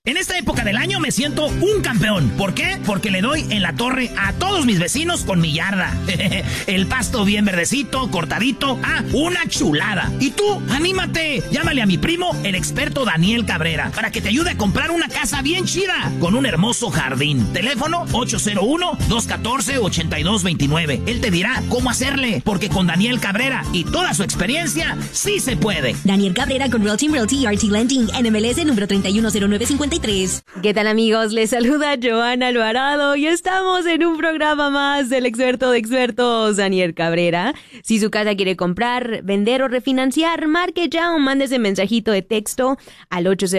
En esta época del año me siento un campeón. ¿Por qué? Porque le doy en la torre a todos mis vecinos con mi yarda. El pasto bien verdecito, cortadito. Una chulada. Y tú, anímate. Llámale a mi primo, el experto Daniel Cabrera, para que te ayude a comprar una casa bien chida, con un hermoso jardín. Teléfono 801-214-8229. Él te dirá cómo hacerle, porque con Daniel Cabrera y toda su experiencia, sí se puede. Daniel Cabrera con Real Team Realty RT Lending, NMLS número 310953. ¿Qué tal, amigos? Les saluda Joana Alvarado y estamos en un programa más del experto de expertos, Daniel Cabrera. Si su casa quiere comprar, vender o refinanciar, marque ya o mande ese mensajito de texto al 800